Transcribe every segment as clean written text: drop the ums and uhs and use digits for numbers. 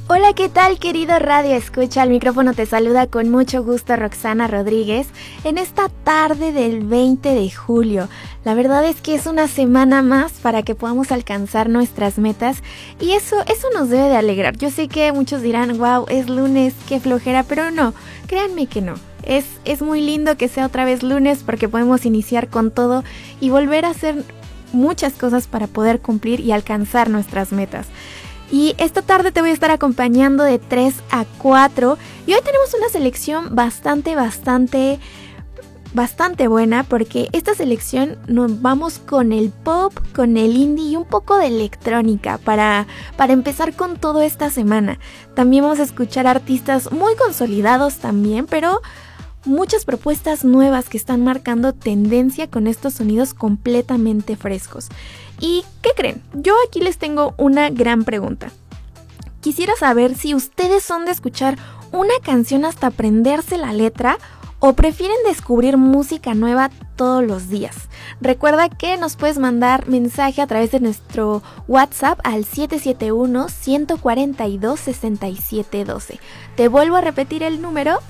Hola, ¿qué tal, querido Radio Escucha? Al micrófono te saluda con mucho gusto Roxana Rodríguez en esta tarde del 20 de julio. La verdad es que es una semana más para que podamos alcanzar nuestras metas y eso nos debe de alegrar. Yo sé que muchos dirán, wow, es lunes, qué flojera, pero no, créanme que no. Es muy lindo que sea otra vez lunes porque podemos iniciar con todo y volver a hacer muchas cosas para poder cumplir y alcanzar nuestras metas. Y esta tarde te voy a estar acompañando de 3 a 4 y hoy tenemos una selección bastante buena porque esta selección nos vamos con el pop, con el indie y un poco de electrónica para empezar con todo esta semana. También vamos a escuchar artistas muy consolidados también, pero muchas propuestas nuevas que están marcando tendencia con estos sonidos completamente frescos. ¿Y qué creen? Yo aquí les tengo una gran pregunta. Quisiera saber si ustedes son de escuchar una canción hasta aprenderse la letra o prefieren descubrir música nueva todos los días. Recuerda que nos puedes mandar mensaje a través de nuestro WhatsApp al 771-142-6712. Te vuelvo a repetir el número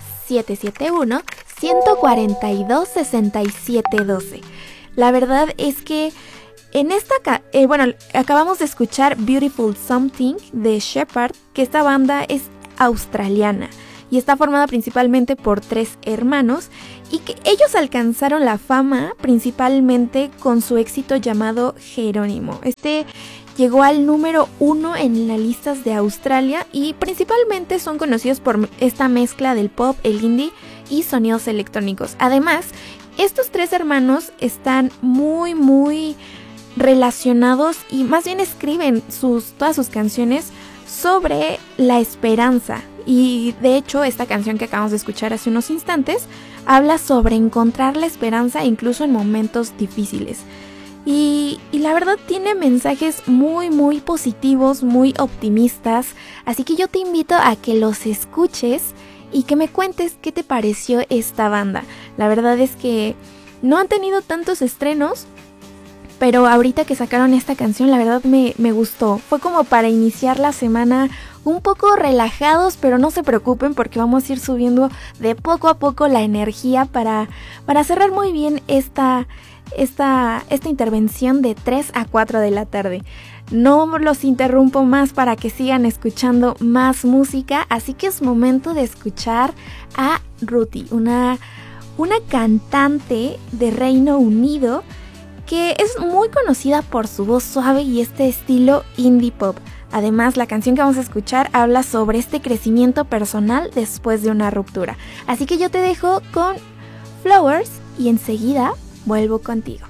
771-142-6712. La verdad es que en esta, acabamos de escuchar Beautiful Something de Shepherd, que esta banda es australiana y está formada principalmente por 3 hermanos y que ellos alcanzaron la fama principalmente con su éxito llamado Jerónimo. Este llegó al número 1 en las listas de Australia y principalmente son conocidos por esta mezcla del pop, el indie y sonidos electrónicos. Además, estos 3 hermanos están muy relacionados y más bien escriben todas sus canciones sobre la esperanza. Y de hecho esta canción que acabamos de escuchar hace unos instantes habla sobre encontrar la esperanza incluso en momentos difíciles. Y la verdad tiene mensajes muy positivos, muy optimistas. Así que yo te invito a que los escuches y que me cuentes qué te pareció esta banda. La verdad es que no han tenido tantos estrenos, pero ahorita que sacaron esta canción, la verdad me gustó. Fue como para iniciar la semana un poco relajados, pero no se preocupen porque vamos a ir subiendo de poco a poco la energía para cerrar muy bien esta intervención de 3 a 4 de la tarde. No los interrumpo más para que sigan escuchando más música, así que es momento de escuchar a Ruti, una cantante de Reino Unido que es muy conocida por su voz suave y este estilo indie pop. Además, la canción que vamos a escuchar habla sobre este crecimiento personal después de una ruptura. Así que yo te dejo con Flowers y enseguida vuelvo contigo.